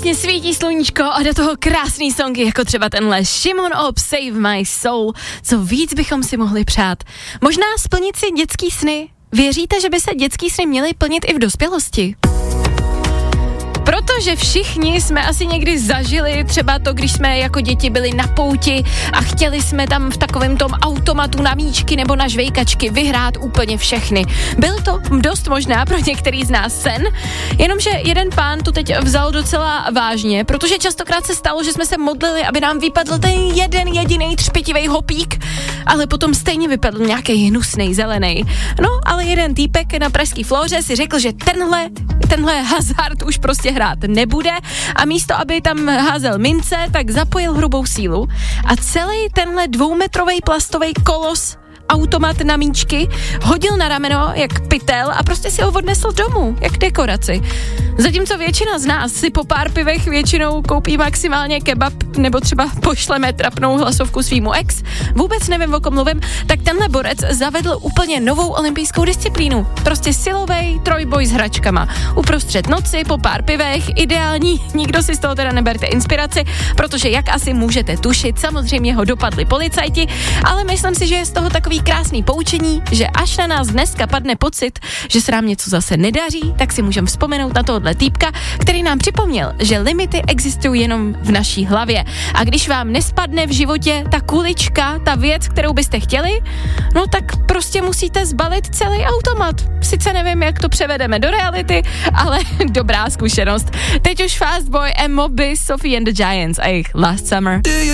krásně svítí sluníčko a do toho krásný songy, jako třeba tenhle Šimon Ob, Save My Soul. Co víc bychom si mohli přát? Možná splnit si dětský sny. Věříte, že by se dětský sny měly plnit i v dospělosti? Protože všichni jsme asi někdy zažili třeba to, když jsme jako děti byli na pouti a chtěli jsme tam v takovém tom automatu na míčky nebo na žvejkačky vyhrát úplně všechny. Byl to dost možná pro některý z nás sen, jenomže jeden pán to teď vzal docela vážně, protože častokrát se stalo, že jsme se modlili, aby nám vypadl ten jeden jediný třpitivej hopík, ale potom stejně vypadl nějaký hnusnej zelený. No, ale jeden týpek na pražský Flóře si řekl, že tenhle hazard už prostě hrát nebude a místo, aby tam házel mince, tak zapojil hrubou sílu a celý tenhle 2metrový plastový kolos automat na míčky hodil na rameno jak pytel a prostě si ho odnesl domů, jak dekoraci. Zatímco většina z nás si po pár pivech většinou koupí maximálně kebab nebo třeba pošleme trapnou hlasovku svýmu ex, vůbec nevím, o kom mluvím, tak tenhle borec zavedl úplně novou olympijskou disciplínu. Prostě silovej trojboj s hračkama. Uprostřed noci, po pár pivech, ideální, nikdo si z toho teda neberte inspiraci, protože jak asi můžete tušit, samozřejmě ho dopadli policajti, ale myslím si, že je z toho takový krásný poučení, že až na nás dneska padne pocit, že se nám něco zase nedaří, tak si můžeme vzpomenout na tohohle týpka, který nám připomněl, že limity existují jenom v naší hlavě. A když vám nespadne v životě ta kulička, ta věc, kterou byste chtěli, no tak prostě musíte zbalit celý automat. Sice nevím, jak to převedeme do reality, ale dobrá zkušenost. Teď už Fast Boy and Moby, Sophie and the Giants a jejich Last Summer.